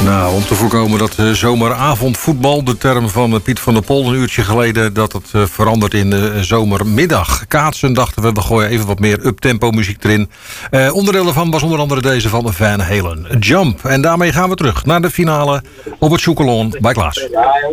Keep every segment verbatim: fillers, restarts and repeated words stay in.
Nou, om te voorkomen dat uh, zomeravondvoetbal, de term van uh, Piet van der Pol een uurtje geleden, dat het uh, verandert in uh, zomermiddag. Kaatsen dachten we, we gooien even wat meer uptempo muziek erin. Uh, onderdeel daarvan was onder andere deze van Van Halen, Jump. En daarmee gaan we terug naar de finale op het Sjoekelon bij Klaas.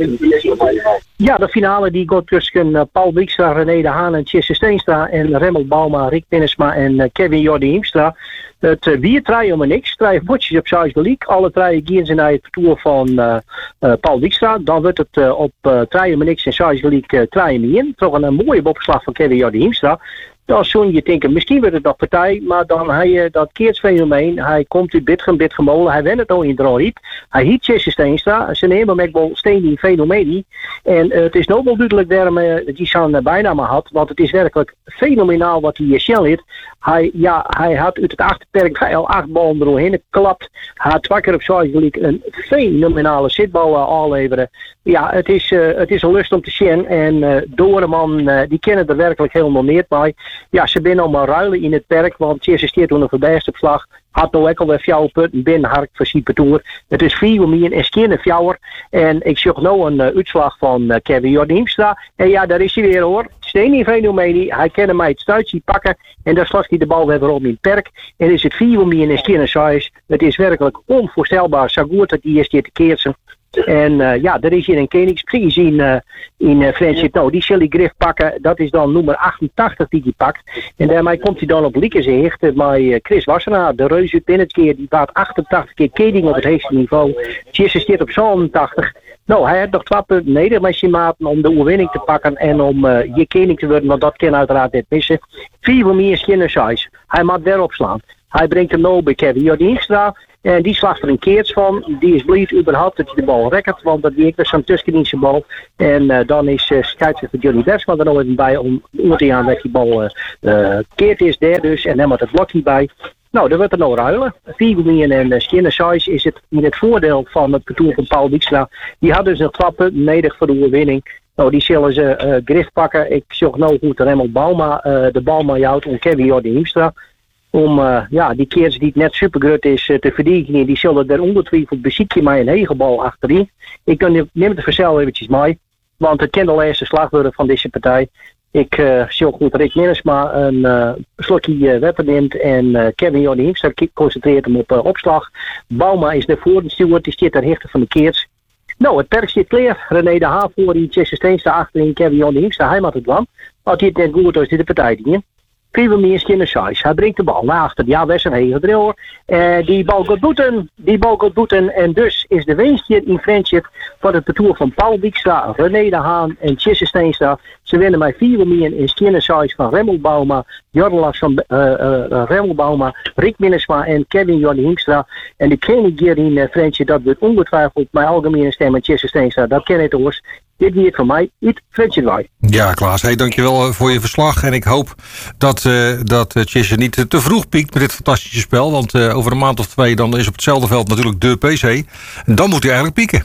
Ja, de finale die gaat tussen uh, Paul Dijkstra, René de Haan en Tjesse Steenstra en Remmel Bauma, Rick Minnesma en uh, Kevin Jordi Hiemstra. Het uh, weer draaien om niks. Drie botjes op Zuid League. Alle drie gaan ze naar het tour van uh, uh, Paul Dijkstra. Dan wordt het uh, op uh, draaien om niks en Zuid League uh, draaien me in. Toch een, een mooie opslag van Kevin Jordi Hiemstra. Dan zul je denken, misschien wordt het nog partij, maar dan hij uh, dat keertsfenomeen. Hij komt uit Bitgem, Bitgemolen, hij went het al in Drooiep. Hij hiet Tjesse Steenstra, zijn helemaal met wel steen in fenomenie. En uh, het is nog wel duidelijk waarom uh, die zijn uh, bijna maar had, want het is werkelijk fenomenaal wat hij uh, heeft. Hij, ja, hij had uit het achterperk al acht ballen doorheen geklapt. Hij had twee keer op Zuid een fenomenale zitbal uh, aanleveren. Ja, het is, uh, het is een lust om te zien. En uh, Doreman, uh, die kennen er werkelijk helemaal niet bij. Ja, ze zijn allemaal ruilen in het perk, want Tjesse steert toen een verbijsterslag. Had nou ook alweer vier punten binnen Hark van Siepertoer. Het is vier om en skien vier. En ik zag nu een uh, uitslag van uh, Kevin Jordi Hiemstra. En ja, daar is hij weer hoor. Steen in fenomenie. Hij kan mij het stuitje pakken. En dan slaat hij de bal weer op in het perk. En is het vier om en skien zes. Het is werkelijk onvoorstelbaar. Zo goed dat die is hier te keersen. En uh, ja, er is hier een Koningsprijs in, uh, in uh, Friendship. Nou, die zal die grif pakken. Dat is dan nummer achtentachtig die hij pakt. En daarmee komt hij dan op Liekershecht met uh, Chris Wassenaar. De reus uit binnenkeer. Die baat achtentachtig keer keding op het hoogste niveau. Tjesse zit op zevenentachtig. Nou, hij heeft nog twee punten nodig met zijn maten om de overwinning te pakken en om uh, je koning te worden, want dat kan uiteraard niet missen. Vier van meer schinnen size. Hij moet weer opslaan. Hij brengt hem nou bij Kevin Jordi Hiemstra. En die slaagt er een keerts van. Die is blij überhaupt dat hij de bal rekkert. Want dat die ik weer zo'n tussendienstje bal. En uh, dan is uh, scheidsrechter Johnny Bersma er nog even bij om om te gaan dat die bal uh, uh, keert is daar dus. En dan wordt het blokje bij. Nou, dan wordt er nog ruilen. Vier miljoen en uh, skinner size is het in het voordeel van het parcours van Paul Dijkstra. Die hadden ze twee punten nodig voor de overwinning. Nou, die zullen ze uh, grif pakken. Ik zag nou goed Remmel Bauma uh, de bal maar houdt om Kevin Jordi Hiemstra. Om uh, ja, die keers die het net supergroot is uh, te verdedigen. Die zullen er ongetwijfeld beziekje met een hegenbal achterin. Ik neem het verzeld eventjes mee. Want het kan de laatste slag worden van deze partij. Ik uh, zie goed Rick Minnesma een uh, slokje uh, wetten neemt. En uh, Kevin Jordi Hiemstra concentreert hem op uh, opslag. Bauma is naar voren gestuurd. Die zit ter rechter van de keers. Nou, het perk zit klaar. René de Haan voor die Tjesse Steenstra achterin. Kevin Jordi Hiemstra, hij maakt het lang. Als hij het net goed is, dit de partij niet. Vier meer skinner size. Hij brengt de bal naar achter. Ja, West een hege drill. Uh, die bal gaat boeten. Die bal gaat boeten. En dus is de winst hier in Friendship van het parcours van Paul Dijkstra, René de Haan en Tjesse Steenstra. Ze winnen met vier meer in skinner size van Remmel Bauma, Jordelas van uh, uh, Remmel Bauma, Rick Minnesma en Kevin Jordi Hiemstra. En de koning hier in uh, Friendship, dat wordt ongetwijfeld mijn algemene stem en Tjesse Steenstra. Dat ken ik hoor. Dit niet van mij, niet Friendship wij. Ja, Klaas, hey, dankjewel voor je verslag. En ik hoop dat, uh, dat uh, Tjesse niet te vroeg piekt met dit fantastische spel. Want uh, over een maand of twee dan is op hetzelfde veld natuurlijk de P C. En dan moet hij eigenlijk pieken.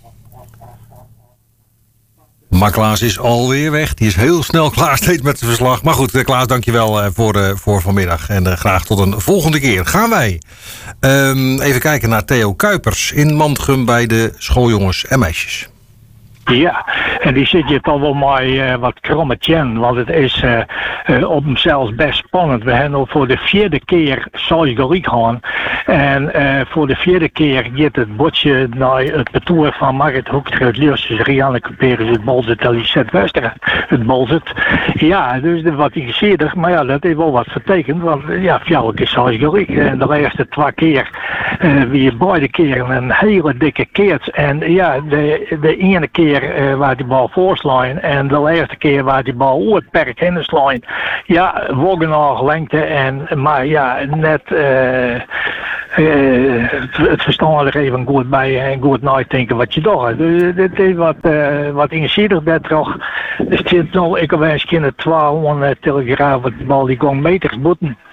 Maar Klaas is alweer weg. Die is heel snel klaar steeds met het verslag. Maar goed, Klaas, dankjewel uh, voor, uh, voor vanmiddag. En uh, graag tot een volgende keer. Gaan wij um, even kijken naar Theo Kuipers in Mantrum bij de schooljongens en meisjes. Ja, en die zit je toch wel maar uh, wat krommetjen, want het is uh, uh, op zelfs best spannend. We hebben voor de vierde keer Zuid-Goriek gaan en uh, voor de vierde keer gaat het botje naar het parcours van Marit Hoektruid Leeuwse Rianne Couperus het Bolzet en Lisette Wester het Bolzet. Ja, dus wat ingezeerder, maar ja, dat heeft wel wat vertekend, want uh, ja, fjouwer keer Zuid-Goriek en de eerste twee keer uh, weer beide keren een hele dikke keert en ja, de, de ene keer Uh, waar die bal voorslaan en de laatste keer waar die bal over het perk heen slaan. Ja, Woggenaar lengte en maar ja, net uh, uh, het, het verstaan er even goed bij en goed nadenken wat je doet. Dus dit is wat, uh, wat ingeziedig dat toch. Er zit nou, ik heb eens kinderen twaalf uh, telegraaf, de bal die gewoon meters boeten.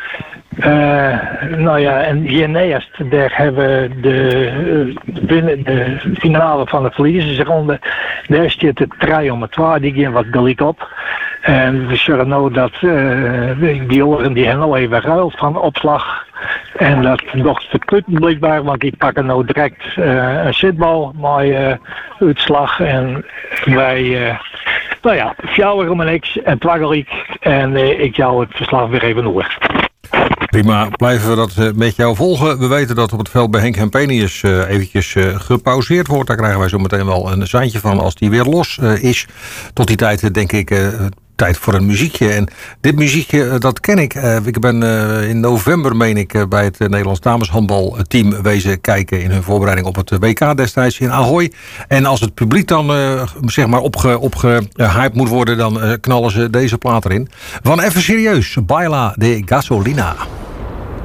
Uh, nou ja, en hiernaast, daar hebben we de, uh, binnen de finale van de verliezersronde, daar zit de trein om het twee, die gaan wat gelijk op. En we zullen nou dat uh, die oren die hebben al even ruilt van opslag. En dat nog te kutten blijkbaar, want die pakken nou direct uh, een zitbal, mooie uh, uitslag. En wij, uh, nou ja, fjouwer om niks en twaggelijk. En uh, ik jou het verslag weer even door. Prima, blijven we dat uh, met jou volgen. We weten dat op het veld bij Henk Hempenius uh, eventjes uh, gepauzeerd wordt. Daar krijgen wij zo meteen wel een seintje van als die weer los uh, is. Tot die tijd uh, denk ik... Uh, tijd voor een muziekje. En dit muziekje, dat ken ik. Uh, ik ben uh, in november, meen ik, uh, bij het uh, Nederlands dameshandbalteam wezen kijken in hun voorbereiding op het W K destijds in Ahoy. En als het publiek dan uh, zeg maar opge, opgehyped moet worden, dan uh, knallen ze deze plaat erin. Van even serieus, Baila de Gasolina.